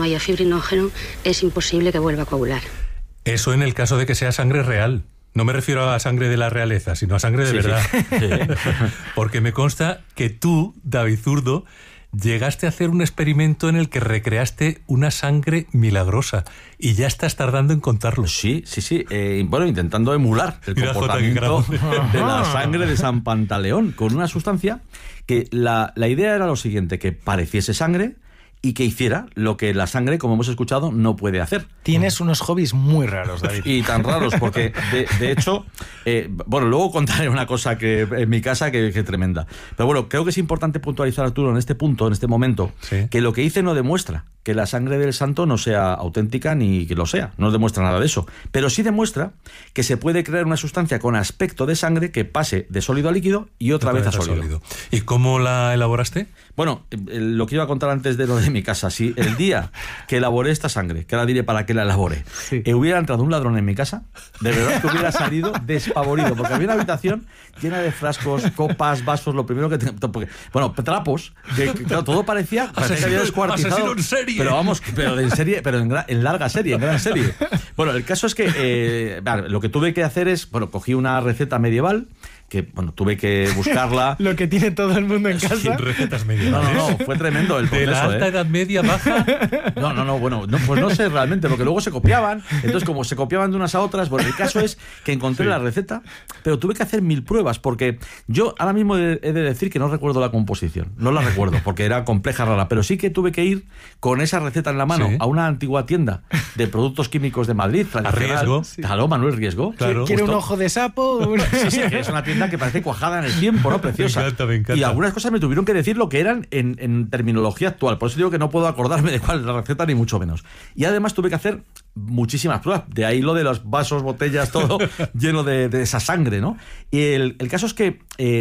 haya fibrinógeno, es imposible que vuelva a coagular. Eso en el caso de que sea sangre real. No me refiero a sangre de la realeza, sino a sangre de verdad. Sí. Porque me consta que tú, David Zurdo, llegaste a hacer un experimento en el que recreaste una sangre milagrosa y ya estás tardando en contarlo. Sí. Bueno, intentando emular el comportamiento de la sangre de San Pantaleón con una sustancia que la idea era lo siguiente, que pareciese sangre y que hiciera lo que la sangre, como hemos escuchado, no puede hacer. Tienes unos hobbies muy raros, David. Y tan raros, porque de hecho, bueno, luego contaré una cosa que en mi casa que tremenda. Pero bueno, creo que es importante puntualizar, Arturo, en este punto, en este momento, sí, que lo que hice no demuestra que la sangre del santo no sea auténtica ni que lo sea. No demuestra nada de eso. Pero sí demuestra que se puede crear una sustancia con aspecto de sangre que pase de sólido a líquido y otra vez a sólido. ¿Y cómo la elaboraste? Bueno, lo que iba a contar antes de lo de mi casa, si el día que elaboré esta sangre, que ahora diré para qué la elaboré, sí, hubiera entrado un ladrón en mi casa, de verdad que hubiera salido despavorido, porque había una habitación llena de frascos, copas, vasos, lo primero que tenía, bueno, trapos, que claro, todo parecía que había descuartizado. En serie. Pero vamos, pero en serie, pero en larga serie, en gran serie. Bueno, el caso es que lo que tuve que hacer es, bueno, cogí una receta medieval, que, bueno, tuve que buscarla. Lo que tiene todo el mundo en casa. Sin recetas medievales. No, fue tremendo el proceso. ¿De la alta edad media baja? Bueno, pues no sé realmente, porque luego se copiaban, entonces como se copiaban de unas a otras, bueno, el caso es que encontré la receta, pero tuve que hacer 1000 pruebas, porque yo ahora mismo he de decir que no recuerdo la composición, no la recuerdo, porque era compleja, rara, pero sí que tuve que ir con esa receta en la mano a una antigua tienda de productos químicos de Madrid, a Riesgo. Claro, Manuel Riesgo. Claro. ¿Quiere un ojo de sapo? Sí, que es una tienda que parece cuajada en el tiempo, ¿no? Preciosa. Me encanta. Y algunas cosas me tuvieron que decir lo que eran en terminología actual. Por eso digo que no puedo acordarme de cuál es la receta, ni mucho menos. Y además tuve que hacer muchísimas pruebas. De ahí lo de los vasos, botellas, todo lleno de esa sangre, ¿no? Y el caso es que,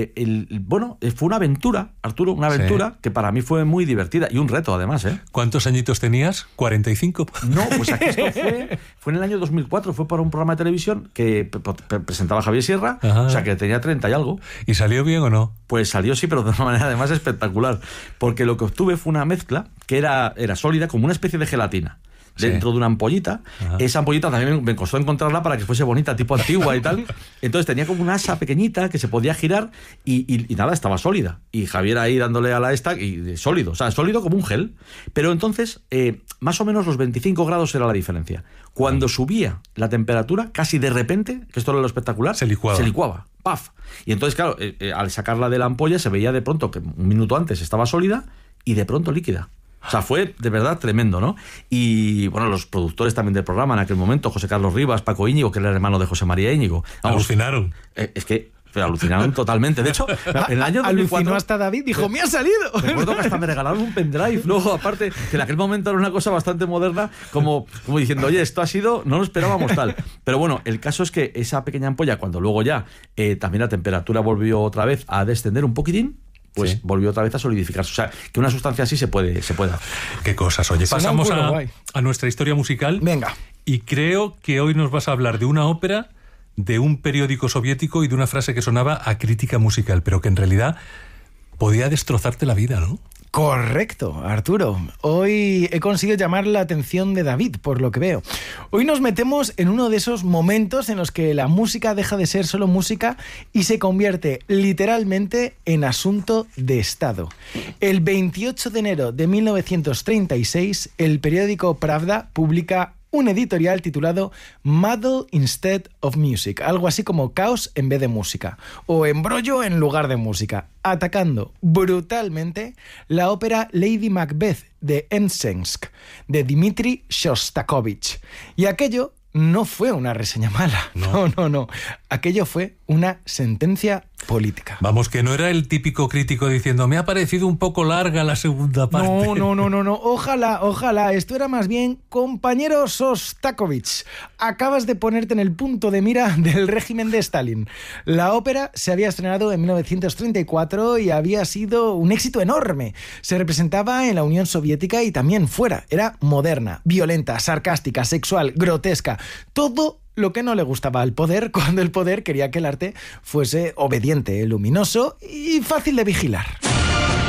bueno, fue una aventura, Arturo, una aventura que para mí fue muy divertida y un reto, además, ¿eh? ¿Cuántos añitos tenías? ¿45? No, pues aquí esto fue en el año 2004, fue para un programa de televisión que presentaba Javier Sierra. Ajá. O sea, que tenía 30 y algo. ¿Y salió bien o no? Pues salió sí, pero de una manera además espectacular, porque lo que obtuve fue una mezcla que era sólida, como una especie de gelatina. Dentro de una ampollita. Ajá. Esa ampollita también me costó encontrarla para que fuese bonita, tipo antigua y tal. Entonces tenía como una asa pequeñita que se podía girar y nada, estaba sólida. Y Javier ahí dándole a la esta, y sólido, o sea, sólido como un gel. Pero entonces, más o menos los 25 grados era la diferencia. Cuando subía la temperatura, casi de repente, que esto era lo espectacular, se licuaba. ¡Paf! Y entonces, claro, al sacarla de la ampolla se veía de pronto que un minuto antes estaba sólida y de pronto líquida. O sea, fue de verdad tremendo, ¿no? Y bueno, los productores también del programa en aquel momento, José Carlos Rivas, Paco Íñigo, que era el hermano de José María Íñigo. Alucinaron. Es que alucinaron totalmente. De hecho, en el año 2004... Alucinó hasta David, dijo, ¡me ha salido! Recuerdo que hasta me regalaron un pendrive. Luego, aparte, que en aquel momento era una cosa bastante moderna, como diciendo, oye, esto ha sido... No lo esperábamos tal. Pero bueno, el caso es que esa pequeña ampolla, cuando luego ya también la temperatura volvió otra vez a descender un poquitín, pues volvió otra vez a solidificarse. O sea, que una sustancia así se puede hacer. Qué cosas. Oye, pasamos a nuestra historia musical. Venga. Y creo que hoy nos vas a hablar de una ópera, de un periódico soviético y de una frase que sonaba a crítica musical, pero que en realidad podía destrozarte la vida, ¿no? Correcto, Arturo. Hoy he conseguido llamar la atención de David, por lo que veo. Hoy nos metemos en uno de esos momentos en los que la música deja de ser solo música y se convierte literalmente en asunto de Estado. El 28 de enero de 1936, el periódico Pravda publica un editorial titulado Muddle Instead of Music, algo así como caos en vez de música, o embrollo en lugar de música, atacando brutalmente la ópera Lady Macbeth de Msensk, de Dmitri Shostakovich. Y aquello no fue una reseña mala, no. Aquello fue una sentencia política. Vamos, que no era el típico crítico diciendo me ha parecido un poco larga la segunda parte. No. Ojalá. Esto era más bien, compañero Shostakovich, acabas de ponerte en el punto de mira del régimen de Stalin. La ópera se había estrenado en 1934 y había sido un éxito enorme. Se representaba en la Unión Soviética y también fuera. Era moderna, violenta, sarcástica, sexual, grotesca. Todo lo que no le gustaba al poder cuando el poder quería que el arte fuese obediente, luminoso y fácil de vigilar.